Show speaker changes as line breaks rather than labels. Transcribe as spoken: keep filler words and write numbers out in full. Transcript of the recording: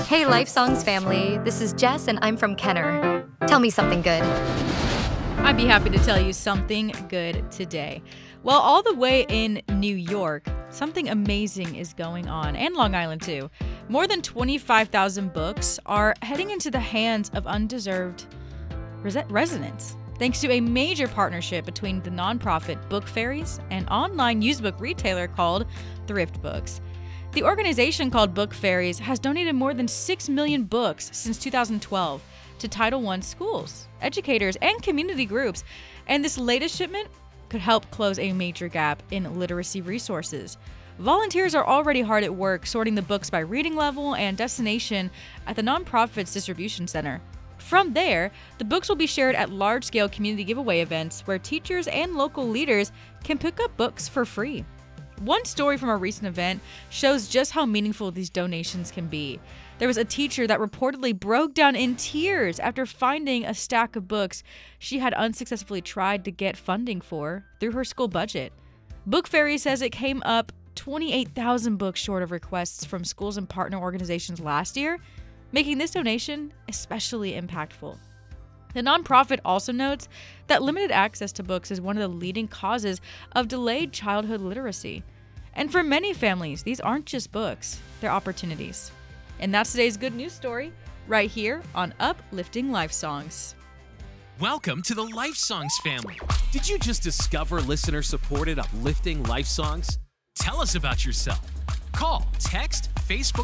Hey, Life Songs family. This is Jess, and I'm from Kenner. Tell me something good.
I'd be happy to tell you something good today. Well, all the way in New York, something amazing is going on, and Long Island too. More than twenty-five thousand books are heading into the hands of undeserved res- residents, thanks to a major partnership between the nonprofit Book Fairies and online used book retailer called Thrift Books. The organization called Book Fairies has donated more than six million books since two thousand twelve to Title one schools, educators, and community groups. And this latest shipment could help close a major gap in literacy resources. Volunteers are already hard at work sorting the books by reading level and destination at the nonprofit's distribution center. From there, the books will be shared at large-scale community giveaway events where teachers and local leaders can pick up books for free. One story from a recent event shows just how meaningful these donations can be. There was a teacher that reportedly broke down in tears after finding a stack of books she had unsuccessfully tried to get funding for through her school budget. Book Fairy says it came up twenty-eight thousand books short of requests from schools and partner organizations last year, making this donation especially impactful. The nonprofit also notes that limited access to books is one of the leading causes of delayed childhood literacy. And for many families, these aren't just books, they're opportunities. And that's today's good news story, right here on Uplifting Life Songs.
Welcome to the Life Songs family. Did you just discover listener-supported Uplifting Life Songs? Tell us about yourself. Call, text, Facebook,